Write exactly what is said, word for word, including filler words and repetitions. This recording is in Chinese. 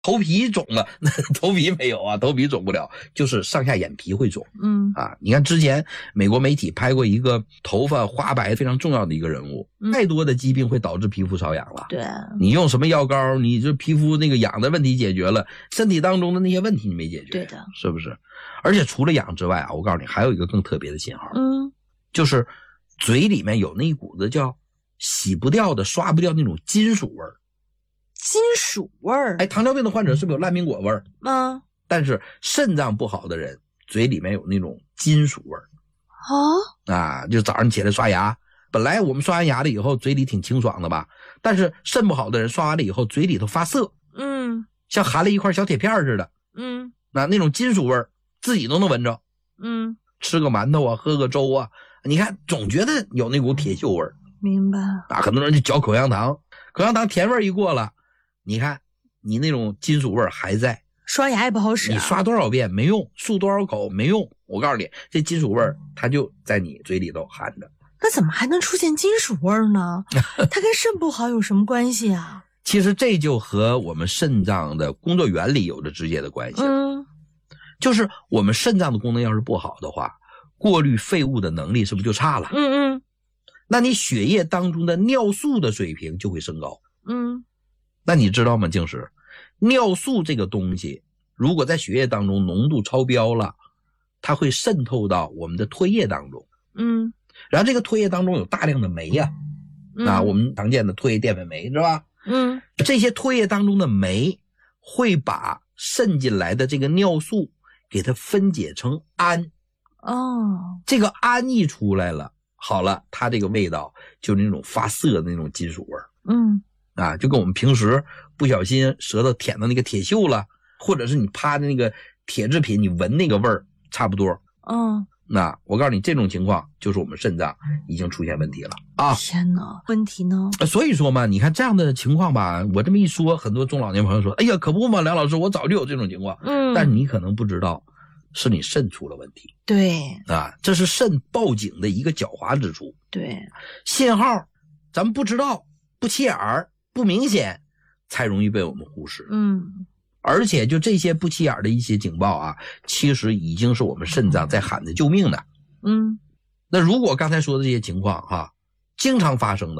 头皮肿了，那头皮没有啊，头皮肿不了，就是上下眼皮会肿。 嗯啊，你看之前美国媒体拍过一个头发花白非常重要的一个人物， 嗯、 太多的疾病会导致皮肤瘙痒了。 对， 你用什么药膏，你这皮肤那个痒的问题解决了，身体当中的那些问题你没解决。 对的， 是不是？而且除了痒之外啊，我告诉你还有一个更特别的信号， 嗯， 就是嘴里面有那一股子叫洗不掉的、刷不掉那种金属味儿。 金属味儿？ 哎，糖尿病的患者是不是有烂苹果味儿？ 嗯， 但是肾脏不好的人嘴里面有那种金属味儿。 哦， 啊，就早上起来刷牙，本来我们刷完牙了以后嘴里挺清爽的吧，但是肾不好的人刷完了以后嘴里头发涩， 嗯， 像含了一块小铁片似的， 嗯， 那那种金属味儿自己都能闻着。 嗯， 吃个馒头啊，喝个粥啊，你看总觉得有那股铁锈味儿。 明白。 啊，很多人就嚼口香糖，口香糖甜味儿一过了，你看你那种金属味儿还在， 刷牙也不好使、啊， 你刷多少遍没用，漱多少口没用。我告诉你，这金属味儿它就在你嘴里头含着。 那怎么还能出现金属味儿呢？它跟肾不好有什么关系啊？ 其实这就和我们肾脏的工作原理有着直接的关系。 嗯， 就是我们肾脏的功能要是不好的话，过滤废物的能力是不是就差了？ 嗯嗯， 那你血液当中的尿素的水平就会升高。 嗯， 那你知道吗，静石，尿素这个东西如果在血液当中浓度超标了，它会渗透到我们的唾液当中。 嗯， 然后这个唾液当中有大量的酶呀、 嗯、 啊，我们常见的唾液淀粉酶是吧？ 嗯， 这些唾液当中的酶会把渗进来的这个尿素给它分解成氨。 哦， 这个氨一出来了，好了，它这个味道就是那种发涩的那种金属味儿。 嗯， 啊，就跟我们平时不小心舌头舔到那个铁锈了，或者是你趴的那个铁制品，你闻那个味儿差不多。 嗯， 那我告诉你，这种情况就是我们肾脏已经出现问题了啊！ 天哪，问题呢？ 所以说嘛，你看这样的情况吧，我这么一说，很多中老年朋友说：“哎呀，可不嘛，梁老师，我早就有这种情况。” 嗯， 但是你可能不知道，是你肾出了问题。 对啊，这是肾报警的一个狡猾之处。 对， 信号咱们不知道，不起眼儿，不明显，才容易被我们忽视。 嗯， 而且就这些不起眼的一些警报啊，其实已经是我们肾脏在喊着救命的。 嗯， 那如果刚才说的这些情况哈、啊，经常发生的话，